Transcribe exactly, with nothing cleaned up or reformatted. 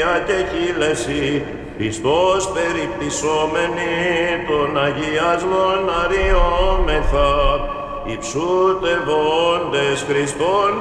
Αγία και χείλεση, πιστός περιπτυσσόμενοι των αγιασμών αριόμεθα, υψούτευόντες Χριστόν